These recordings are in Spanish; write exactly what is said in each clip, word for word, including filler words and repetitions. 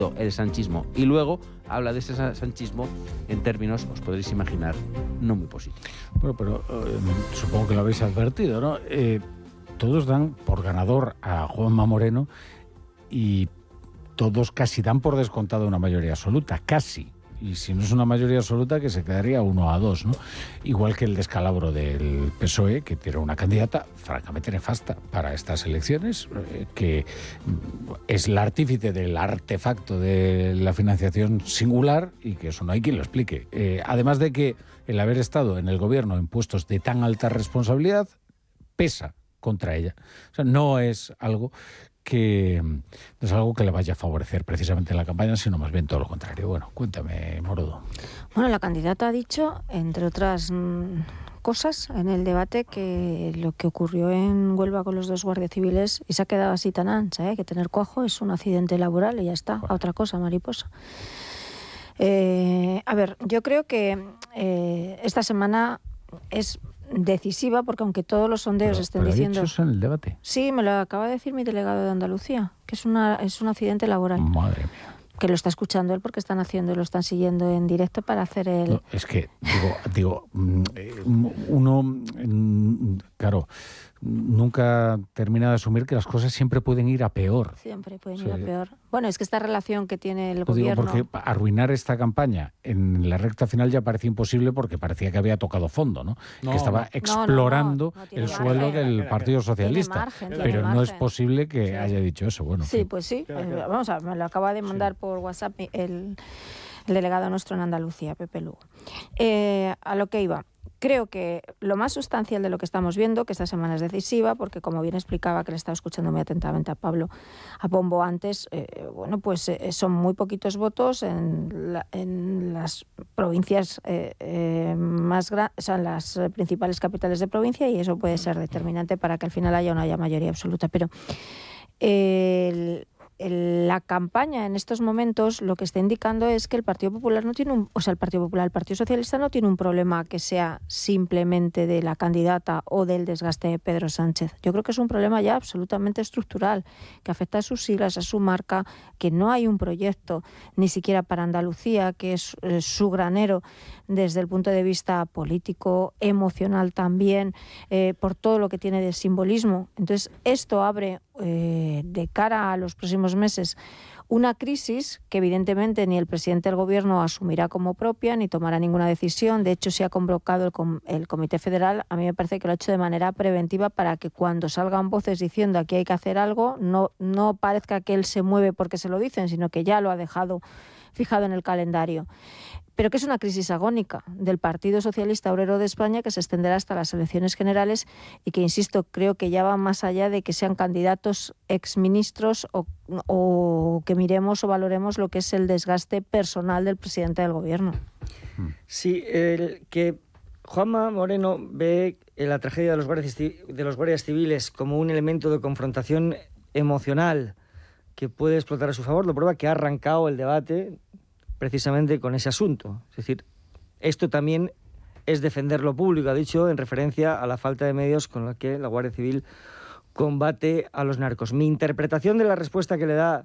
el sanchismo. Y luego habla de ese sanchismo en términos, os podréis imaginar, no muy positivos. Bueno, pero eh, supongo que lo habéis advertido, ¿no? Eh, todos dan por ganador a Juanma Moreno y todos casi dan por descontado una mayoría absoluta, casi. Y si no es una mayoría absoluta, que se quedaría uno a dos, ¿no? Igual que el descalabro del P S O E, que tiene una candidata francamente nefasta para estas elecciones, eh, que es la artífice del artefacto de la financiación singular y que eso no hay quien lo explique. Eh, además de que el haber estado en el gobierno en puestos de tan alta responsabilidad pesa contra ella. O sea, no es algo que no es algo que le vaya a favorecer precisamente en la campaña, sino más bien todo lo contrario. Bueno, cuéntame, Morodo. Bueno, la candidata ha dicho, entre otras mmm, cosas, en el debate, que lo que ocurrió en Huelva con los dos guardias civiles, y se ha quedado así tan ancha, ¿eh? Que tener cuajo es un accidente laboral y ya está, bueno. A otra cosa, mariposa. Eh, a ver, yo creo que eh, esta semana es decisiva, porque aunque todos los sondeos pero, estén pero diciendo... ¿ha dicho eso en el debate? Sí, me lo acaba de decir mi delegado de Andalucía, que es, una, es un accidente laboral. Madre mía. Que lo está escuchando él porque están haciendo y lo están siguiendo en directo para hacer el... No, es que, digo, digo uno, claro, nunca termina de asumir que las cosas siempre pueden ir a peor. Siempre pueden o sea, ir a peor. Bueno, es que esta relación que tiene el digo, gobierno... porque arruinar esta campaña en la recta final ya parecía imposible porque parecía que había tocado fondo, ¿no? no que estaba no, explorando no, no, no, el margen. suelo del Espera, Partido espera. Socialista. Tiene margen, tiene pero no margen. es posible que Sí. haya dicho eso. Bueno, Sí, sí. pues sí. Queda, Eh, queda. Vamos a ver, me lo acaba de mandar sí. por WhatsApp el, el delegado nuestro en Andalucía, Pepe Lugo. Eh, a lo que iba. Creo que lo más sustancial de lo que estamos viendo, que esta semana es decisiva, porque como bien explicaba, que le estaba escuchando muy atentamente a Pablo, a Pombo antes, eh, bueno, pues eh, son muy poquitos votos en, la, en las provincias eh, eh, más grandes, o sea, en las principales capitales de provincia, y eso puede ser determinante para que al final haya o no haya mayoría absoluta. Pero eh, el, la campaña en estos momentos lo que está indicando es que el Partido Popular no tiene un, o sea, el Partido Popular, el Partido Socialista no tiene un problema que sea simplemente de la candidata o del desgaste de Pedro Sánchez. Yo creo que es un problema ya absolutamente estructural, que afecta a sus siglas, a su marca, que no hay un proyecto ni siquiera para Andalucía, que es eh, su granero desde el punto de vista político, emocional también, eh, por todo lo que tiene de simbolismo. Entonces, esto abre eh, de cara a los próximos meses una crisis que evidentemente ni el presidente del gobierno asumirá como propia ni tomará ninguna decisión. De hecho, se ha convocado el, com- el Comité Federal. A mí me parece que lo ha hecho de manera preventiva para que cuando salgan voces diciendo aquí hay que hacer algo, no, no parezca que él se mueve porque se lo dicen, sino que ya lo ha dejado fijado en el calendario. Pero que es una crisis agónica del Partido Socialista Obrero de España que se extenderá hasta las elecciones generales y que, insisto, creo que ya va más allá de que sean candidatos exministros o, o que miremos o valoremos lo que es el desgaste personal del presidente del gobierno. Sí, el que Juanma Moreno ve la tragedia de los guardias, de los guardias civiles como un elemento de confrontación emocional que puede explotar a su favor, lo prueba que ha arrancado el debate precisamente con ese asunto. Es decir, esto también es defender lo público, ha dicho, en referencia a la falta de medios con la que la Guardia Civil combate a los narcos. Mi interpretación de la respuesta que le da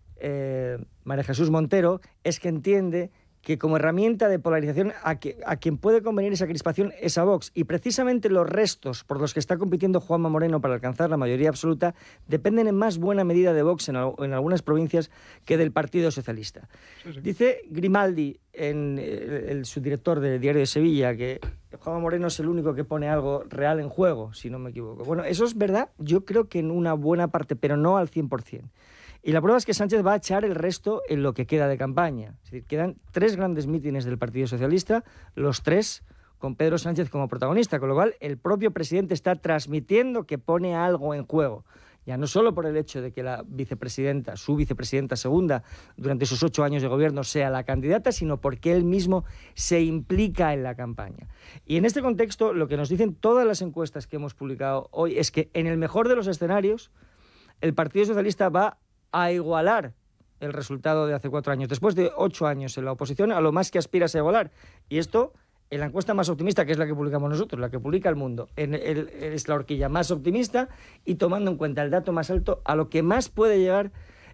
eh, María Jesús Montero es que entiende que como herramienta de polarización a, que, a quien puede convenir esa crispación es a Vox, y precisamente los restos por los que está compitiendo Juanma Moreno para alcanzar la mayoría absoluta dependen en más buena medida de Vox en, en algunas provincias que del Partido Socialista. Sí, sí. Dice Grimaldi, en, el, el subdirector del Diario de Sevilla, que Juanma Moreno es el único que pone algo real en juego, si no me equivoco. Bueno, eso es verdad, yo creo que en una buena parte, pero no al cien por ciento. Y la prueba es que Sánchez va a echar el resto en lo que queda de campaña. Es decir, quedan tres grandes mítines del Partido Socialista, los tres con Pedro Sánchez como protagonista, con lo cual el propio presidente está transmitiendo que pone algo en juego. Ya no solo por el hecho de que la vicepresidenta, su vicepresidenta segunda, durante sus ocho años de gobierno sea la candidata, sino porque él mismo se implica en la campaña. Y en este contexto, lo que nos dicen todas las encuestas que hemos publicado hoy es que, en el mejor de los escenarios, el Partido Socialista va a igualar el resultado de hace cuatro años. Después de ocho años en la oposición, a lo más que aspira es a igualar. Y esto, en la encuesta más optimista, que es la que publicamos nosotros, la que publica El Mundo, en el, es la horquilla más optimista y tomando en cuenta el dato más alto, a lo que más puede llegar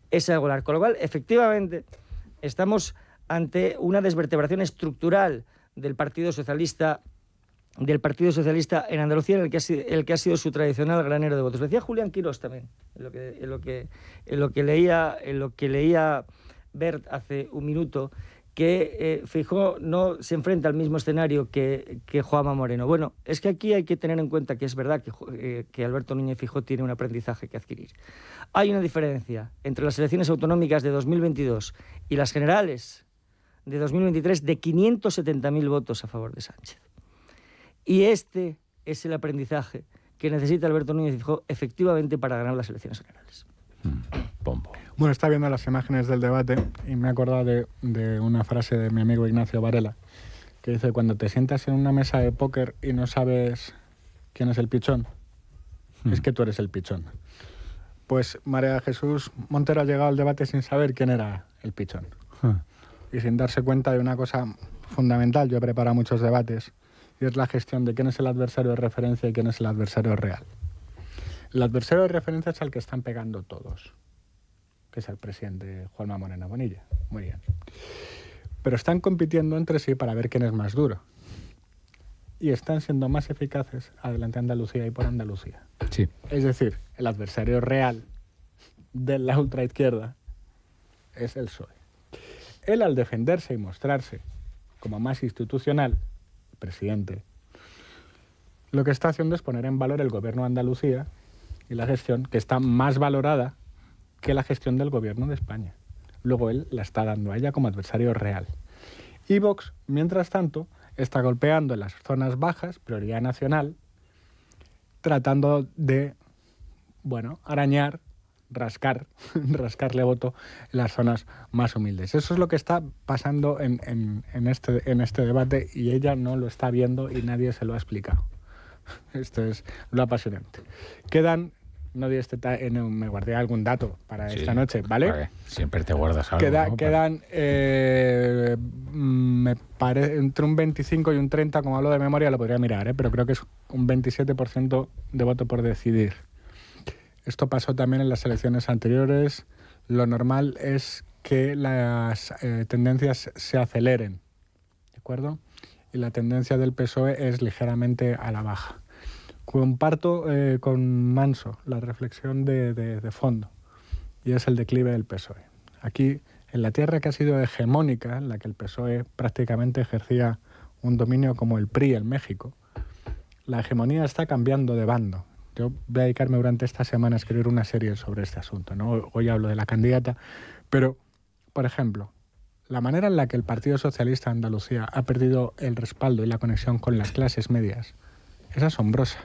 es irregular. Con lo cual, efectivamente, estamos ante una desvertebración estructural del Partido Socialista del Partido Socialista en Andalucía, en el que ha sido, el que ha sido su tradicional granero de votos. Lo decía Julián Quirós también, en lo que, en lo que, en lo que leía, en lo que leía Bert hace un minuto, que eh, Feijóo no se enfrenta al mismo escenario que, que Juanma Moreno. Bueno, es que aquí hay que tener en cuenta que es verdad que, eh, que Alberto Núñez Feijóo tiene un aprendizaje que adquirir. Hay una diferencia entre las elecciones autonómicas de dos mil veintidós y las generales de dos mil veintitrés de quinientos setenta mil votos a favor de Sánchez. Y este es el aprendizaje que necesita Alberto Núñez Feijóo efectivamente para ganar las elecciones generales. Mm, pombo. Bueno, está viendo las imágenes del debate y me he acordado de, de una frase de mi amigo Ignacio Varela, que dice: cuando te sientas en una mesa de póker y no sabes quién es el pichón, mm. es que tú eres el pichón. Pues María Jesús Montero ha llegado al debate sin saber quién era el pichón. Mm. Y sin darse cuenta de una cosa fundamental. Yo he preparado muchos debates, y es la gestión de quién es el adversario de referencia y quién es el adversario real. El adversario de referencia es al que están pegando todos, que es el presidente Juanma Moreno Bonilla. Muy bien. Pero están compitiendo entre sí para ver quién es más duro. Y están siendo más eficaces adelante Andalucía y por Andalucía. Sí. Es decir, el adversario real de la ultraizquierda es el P S O E. Él, al defenderse y mostrarse como más institucional, presidente, lo que está haciendo es poner en valor el gobierno de Andalucía y la gestión, que está más valorada que la gestión del gobierno de España. Luego él la está dando a ella como adversario real. Y Vox, mientras tanto, está golpeando en las zonas bajas, prioridad nacional, tratando de, bueno, arañar, rascar, rascarle voto en las zonas más humildes. Eso es lo que está pasando en, en, en, este, en este debate, y ella no lo está viendo y nadie se lo ha explicado. Esto es lo apasionante. Quedan, no di este ta eh, no, me guardé algún dato para sí, esta noche, ¿vale? Vale. Siempre te guardas algo. Queda, ¿no? Quedan, eh, me parece, entre un veinticinco y un treinta, como hablo de memoria, lo podría mirar, ¿eh? Pero creo que es un veintisiete por ciento de voto por decidir. Esto pasó también en las elecciones anteriores. Lo normal es que las eh, tendencias se aceleren, ¿de acuerdo? Y la tendencia del P S O E es ligeramente a la baja. Comparto eh, con Manso la reflexión de, de, de fondo, y es el declive del P S O E. Aquí, en la tierra que ha sido hegemónica, en la que el P S O E prácticamente ejercía un dominio como el P R I en México, la hegemonía está cambiando de bando. Yo voy a dedicarme durante esta semana a escribir una serie sobre este asunto, ¿no? Hoy hablo de la candidata, pero, por ejemplo, la manera en la que el Partido Socialista de Andalucía ha perdido el respaldo y la conexión con las clases medias es asombrosa.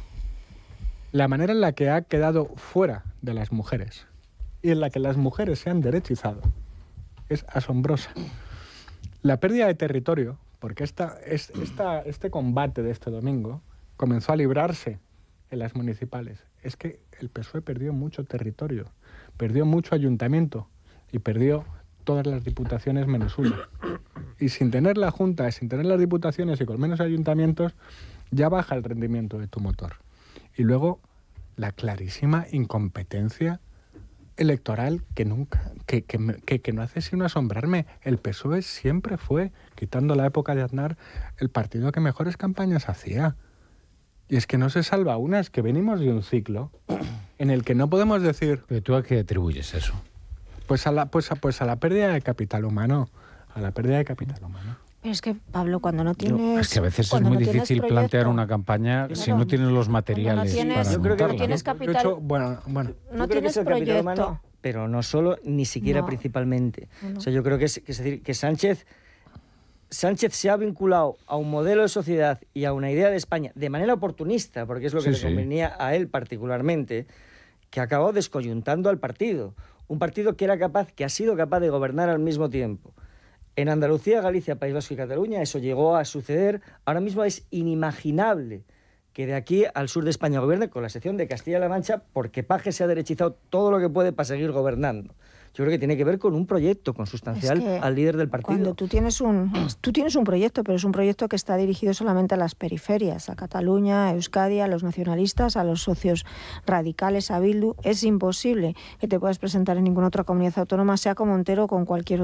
La manera en la que ha quedado fuera de las mujeres y en la que las mujeres se han derechizado es asombrosa. La pérdida de territorio, porque esta, esta, este combate de este domingo comenzó a librarse en las municipales, es que el P S O E perdió mucho territorio, perdió mucho ayuntamiento y perdió todas las diputaciones menos una. Y sin tener la Junta, sin tener las diputaciones y con menos ayuntamientos, ya baja el rendimiento de tu motor. Y luego la clarísima incompetencia electoral que nunca, que, que, que, que no hace sino asombrarme. El P S O E siempre fue, quitando la época de Aznar, el partido que mejores campañas hacía. Y es que no se salva una, es que venimos de un ciclo en el que no podemos decir... ¿Pero tú a qué atribuyes eso? Pues a la, pues a, pues a la pérdida de capital humano, a la pérdida de capital humano. Pero es que, Pablo, cuando no tienes... No, es que a veces es muy no difícil plantear una campaña claro. si no tienes los materiales no tienes, para yo creo que no tienes capital, hecho, bueno, bueno. no yo creo tienes que es el proyecto. capital humano, pero no solo, ni siquiera no. principalmente. No. O sea, yo creo que es, que es decir, que Sánchez... Sánchez se ha vinculado a un modelo de sociedad y a una idea de España de manera oportunista, porque es lo que sí, le convenía sí. a él particularmente, que ha acabado descoyuntando al partido. Un partido que era capaz, que ha sido capaz de gobernar al mismo tiempo. En Andalucía, Galicia, País Vasco y Cataluña eso llegó a suceder. Ahora mismo es inimaginable que de aquí al sur de España gobierne, con la excepción de Castilla-La Mancha, porque Paje se ha derechizado todo lo que puede para seguir gobernando. Yo Yo creo que tiene que ver con un proyecto consustancial Es que al líder del partido. Cuando tú tienes un tú tienes un proyecto, pero es un proyecto que está dirigido solamente a las periferias, a Cataluña, a Euskadi, a los nacionalistas, a los socios radicales, a Bildu, es imposible que te puedas presentar en ninguna otra comunidad autónoma, sea con Montero o con cualquier